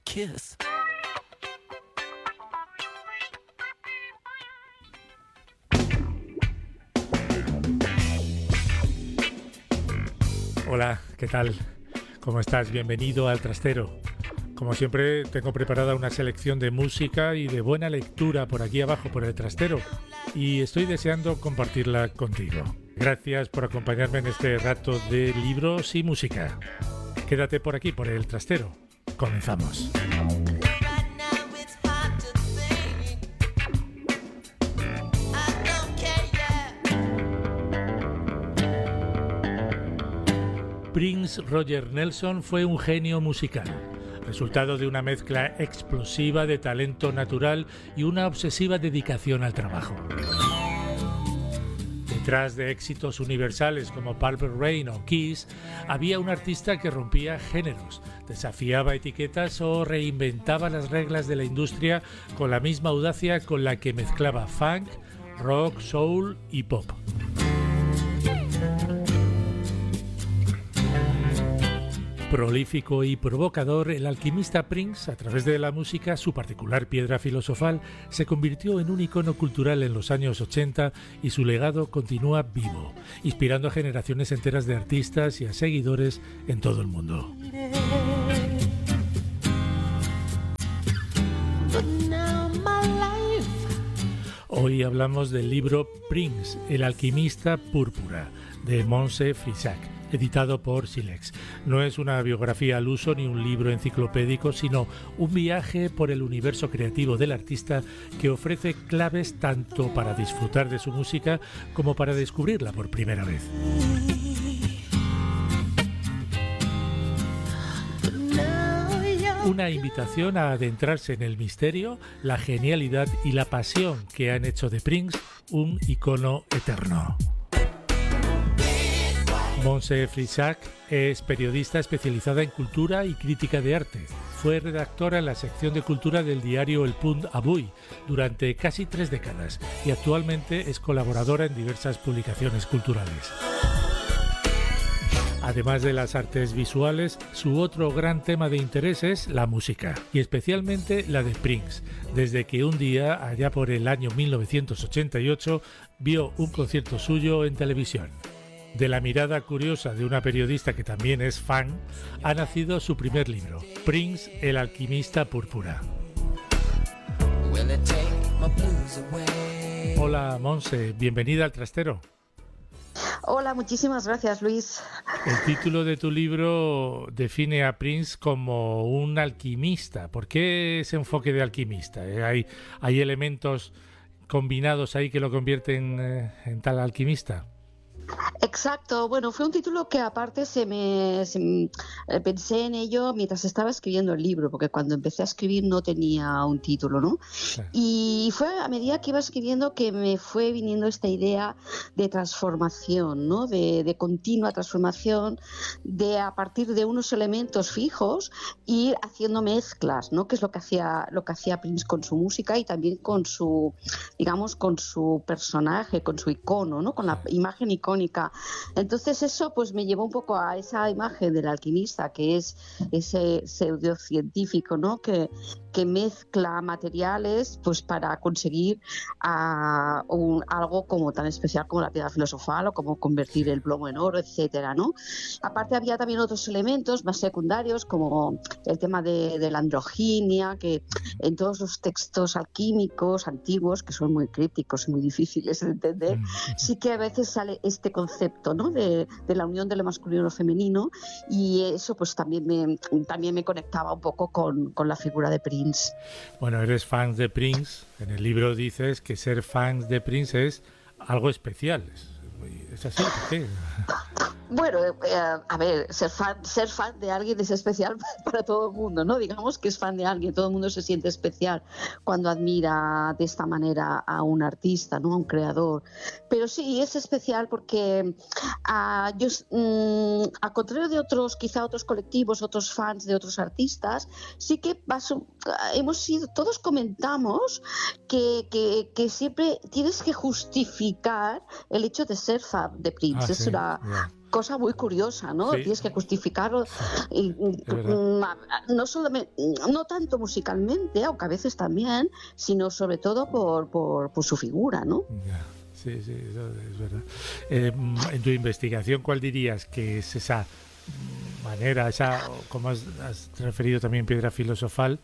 kiss. Hola, ¿qué tal? ¿Cómo estás? Bienvenido al Trastero. Como siempre, tengo preparada una selección de música y de buena lectura por aquí abajo, por el Trastero, y estoy deseando compartirla contigo. Gracias por acompañarme en este rato de libros y música. Quédate por aquí, por el Trastero. Comenzamos. Prince Roger Nelson fue un genio musical, resultado de una mezcla explosiva de talento natural y una obsesiva dedicación al trabajo. Detrás de éxitos universales como Purple Rain o Kiss, había un artista que rompía géneros, desafiaba etiquetas o reinventaba las reglas de la industria con la misma audacia con la que mezclaba funk, rock, soul y pop. Prolífico y provocador, el alquimista Prince, a través de la música, su particular piedra filosofal, se convirtió en un icono cultural en los años 80 y su legado continúa vivo, inspirando a generaciones enteras de artistas y a seguidores en todo el mundo. Hoy hablamos del libro Prince, el alquimista púrpura, de Montse Frisac, editado por Silex. No es una biografía al uso ni un libro enciclopédico, sino un viaje por el universo creativo del artista que ofrece claves tanto para disfrutar de su música como para descubrirla por primera vez. Una invitación a adentrarse en el misterio, la genialidad y la pasión que han hecho de Prince un icono eterno. Montse Frisac es periodista especializada en cultura y crítica de arte. Fue redactora en la sección de cultura del diario El Punt Avui durante casi 3 décadas y actualmente es colaboradora en diversas publicaciones culturales. Además de las artes visuales, su otro gran tema de interés es la música, y especialmente la de Prince, desde que un día, allá por el año 1988, vio un concierto suyo en televisión. De la mirada curiosa de una periodista que también es fan, ha nacido su primer libro, Prince, el alquimista púrpura. Hola, Montse, bienvenida al Trastero. Hola, muchísimas gracias, Luis. El título de tu libro define a Prince como un alquimista. ¿Por qué ese enfoque de alquimista? ¿Hay elementos combinados ahí que lo convierten en tal alquimista? Exacto, bueno, fue un título que aparte pensé en ello mientras estaba escribiendo el libro, porque cuando empecé a escribir no tenía un título, ¿no? Sí. Y fue a medida que iba escribiendo que me fue viniendo esta idea de transformación, ¿no? De continua transformación, de a partir de unos elementos fijos ir haciendo mezclas, ¿no? Que es lo que hacía Prince con su música y también con su, digamos, con su personaje, con su icono, ¿no? Con la imagen icónica. Entonces eso pues me llevó un poco a esa imagen del alquimista, que es ese pseudocientífico, ¿no? Que mezcla materiales pues para conseguir algo como tan especial como la piedra filosofal o como convertir el plomo en oro, etcétera, ¿no? Aparte había también otros elementos más secundarios como el tema de la androginia, que en todos los textos alquímicos antiguos, que son muy crípticos y muy difíciles de entender, sí que a veces sale este concepto, ¿no? de la unión de lo masculino y lo femenino, y eso pues también me conectaba un poco con la figura de Prince. Bueno, eres fan de Prince. En el libro dices que ser fan de Prince es algo especial. ¿Es así? ¿Por qué? Bueno, a ver, ser fan de alguien es especial para todo el mundo, ¿no? Digamos que es fan de alguien, todo el mundo se siente especial cuando admira de esta manera a un artista, ¿no? A un creador. Pero sí, es especial porque yo, al contrario de quizá otros colectivos, otros fans de otros artistas, sí que todos comentamos que siempre tienes que justificar el hecho de ser fan, vida de Prince. Es una cosa muy curiosa, ¿no? Sí. Tienes que justificarlo, no solamente, no tanto musicalmente, aunque a veces también, sino sobre todo por su figura, ¿no? Ya. Sí, eso es verdad. En tu investigación, ¿cuál dirías que es esa manera, como has referido también, piedra filosofal,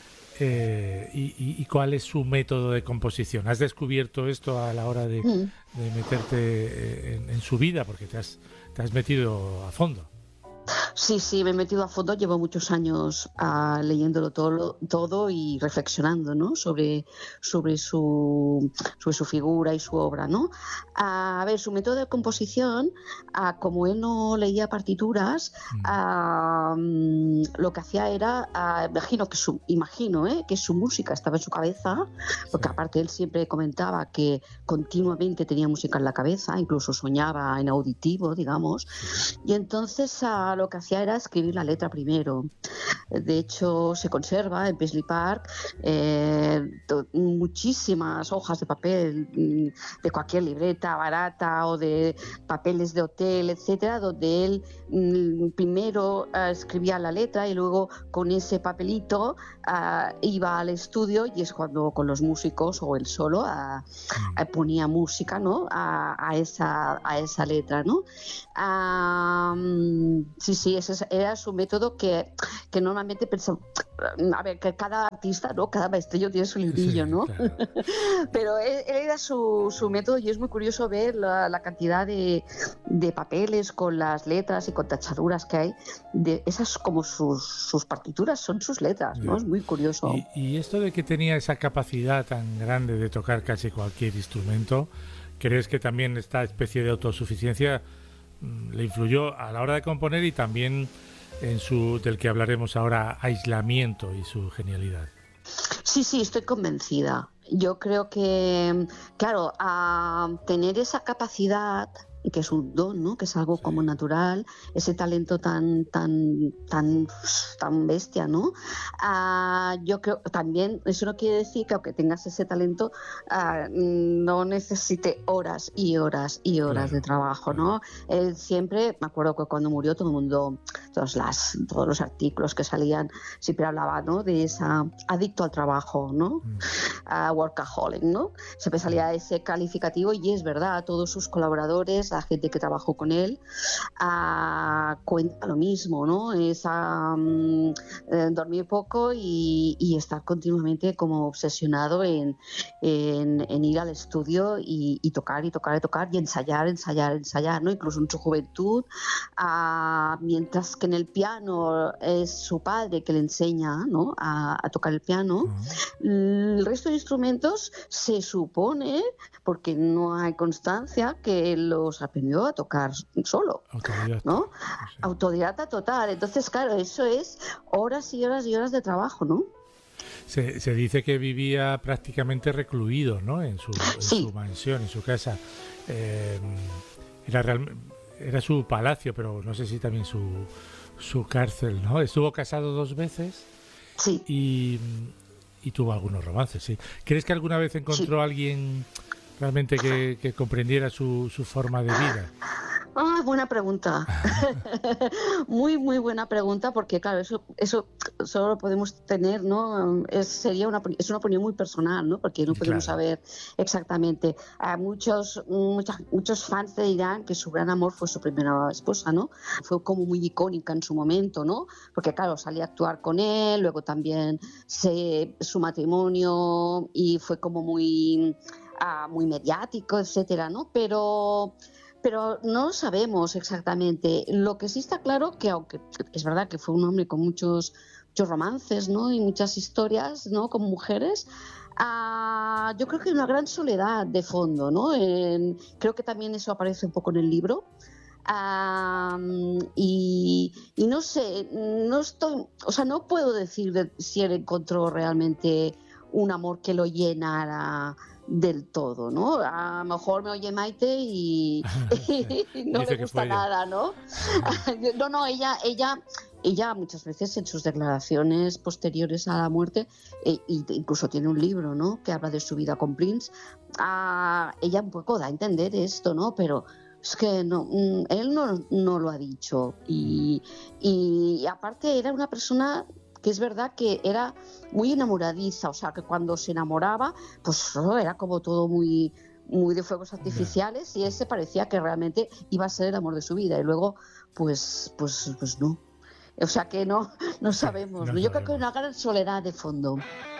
y cuál es su método de composición? ¿Has descubierto esto a la hora de meterte en su vida? Porque te has metido a fondo. Sí, me he metido a fondo, llevo muchos años leyéndolo todo y reflexionando, ¿no? sobre su figura y su obra, ¿no? A ver, su método de composición, como él no leía partituras, lo que hacía era, imagino que su música estaba en su cabeza, porque aparte él siempre comentaba que continuamente tenía música en la cabeza, incluso soñaba en auditivo, digamos, y entonces lo que hacía era escribir la letra primero. De hecho, se conserva en Paisley Park muchísimas hojas de papel de cualquier libreta barata o de papeles de hotel, etcétera, donde él primero escribía la letra y luego con ese papelito iba al estudio, y es cuando con los músicos o él solo ponía música, ¿no? a esa letra, ¿no? Sí, ese era su método que normalmente pensaba. A ver, que cada artista, ¿no? Cada maestrillo tiene su librillo, ¿no? Claro. Pero él era su método, y es muy curioso ver la cantidad de papeles con las letras y con tachaduras que hay. Esas como sus partituras, son sus letras, ¿no? Es muy curioso. Y esto de que tenía esa capacidad tan grande de tocar casi cualquier instrumento, ¿crees que también esta especie de autosuficiencia le influyó a la hora de componer y también en del que hablaremos ahora, aislamiento y su genialidad? Sí, estoy convencida. Yo creo que, claro, tener esa capacidad, que es un don, ¿no? Que es algo como natural, ese talento tan bestia, ¿no? Yo creo también, eso no quiere decir que aunque tengas ese talento no necesite horas y horas y horas de trabajo, ¿no? Él siempre, me acuerdo que cuando murió todo el mundo, todos los artículos que salían siempre hablaban, ¿no? De esa adicto al trabajo, ¿no? Workaholic, ¿no? Siempre salía ese calificativo, y es verdad, todos sus colaboradores, la gente que trabajó con él, cuenta lo mismo, ¿no? Es dormir poco y estar continuamente como obsesionado en ir al estudio y tocar y ensayar, ¿no? Incluso en su juventud, mientras que en el piano es su padre que le enseña, ¿no? a tocar el piano. El resto de instrumentos se supone, porque no hay constancia, que los aprendió a tocar solo, ¿no? Sí. Autodidacta total. Entonces, claro, eso es horas y horas y horas de trabajo, ¿no? Se dice que vivía prácticamente recluido, ¿no? En su mansión, en su casa. Era su palacio, pero no sé si también su cárcel, ¿no? Estuvo casado 2 veces. Sí. Y tuvo algunos romances, sí. ¿Crees que alguna vez encontró a alguien realmente que comprendiera su forma de vida? Buena pregunta. Muy, muy buena pregunta, porque claro, eso solo lo podemos tener, ¿no? Es una opinión muy personal, ¿no? Porque no podemos saber exactamente. Muchos fans te dirán que su gran amor fue su primera esposa, ¿no? Fue como muy icónica en su momento, ¿no? Porque claro, salía a actuar con él, luego también su matrimonio, y fue como muy mediático, etcétera, ¿no? Pero no lo sabemos exactamente. Lo que sí está claro, que aunque es verdad que fue un hombre con muchos romances, ¿no? Y muchas historias, ¿no? Con mujeres, yo creo que hay una gran soledad de fondo, ¿no? Creo que también eso aparece un poco en el libro. Y no sé, no puedo decir si él encontró realmente un amor que lo llenara del todo, ¿no? A lo mejor me oye Maite y no le gusta nada, ¿no? No, ella muchas veces en sus declaraciones posteriores a la muerte, incluso tiene un libro, ¿no? Que habla de su vida con Prince. Ella un poco da a entender esto, ¿no? Pero Es que no, él no lo ha dicho. Y aparte era una persona que es verdad que era muy enamoradiza, o sea, que cuando se enamoraba, pues era como todo muy de fuegos artificiales, y ese parecía que realmente iba a ser el amor de su vida, y luego pues no. O sea que no sabemos. No Yo creo sabemos. que hay una gran soledad de fondo.